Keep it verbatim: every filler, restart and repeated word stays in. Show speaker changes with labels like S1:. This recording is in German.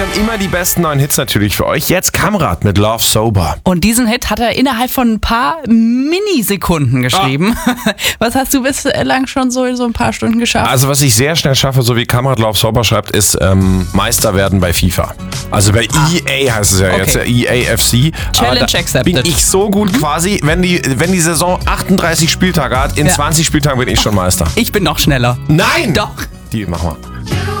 S1: wir haben immer die besten neuen Hits natürlich für euch. Jetzt Kamrat mit Love Sober.
S2: Und diesen Hit hat er innerhalb von ein paar Minisekunden geschrieben. Ah. Was hast du bislang schon so in so ein paar Stunden geschafft?
S1: Also was ich sehr schnell schaffe, so wie Kamrat Love Sober schreibt, ist ähm, Meister werden bei FIFA. Also bei ah. E A heißt es ja okay. jetzt, E A F C.
S2: Challenge accepted.
S1: Bin ich so gut quasi, wenn die, wenn die Saison achtunddreißig Spieltage hat, in ja. zwanzig Spieltagen bin ich schon Meister.
S2: Ich bin noch schneller.
S1: Nein!
S2: Doch.
S1: Die machen wir.